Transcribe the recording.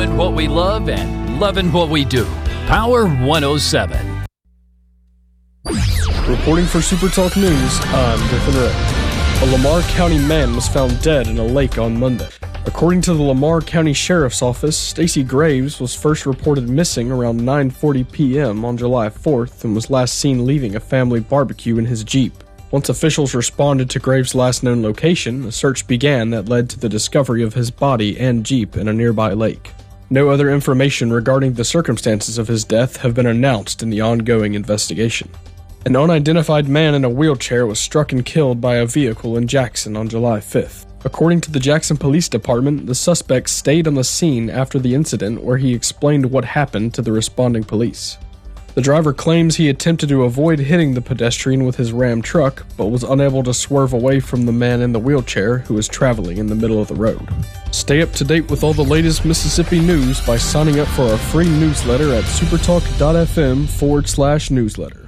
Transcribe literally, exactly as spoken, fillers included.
doing what we love and loving what we do. Power one oh seven. Reporting for Super Talk News, I'm Griffin Ray. A Lamar County man was found dead in a lake on Monday. According to the Lamar County Sheriff's Office, Stacy Graves was first reported missing around nine forty p.m. on July fourth and was last seen leaving a family barbecue in his Jeep. Once officials responded to Graves' last known location, a search began that led to the discovery of his body and Jeep in a nearby lake. No other information regarding the circumstances of his death have been announced in the ongoing investigation. An unidentified man in a wheelchair was struck and killed by a vehicle in Jackson on July fifth. According to the Jackson Police Department, the suspect stayed on the scene after the incident where he explained what happened to the responding police. The driver claims he attempted to avoid hitting the pedestrian with his Ram truck, but was unable to swerve away from the man in the wheelchair who was traveling in the middle of the road. Stay up to date with all the latest Mississippi news by signing up for our free newsletter at supertalk.fm forward slash newsletter.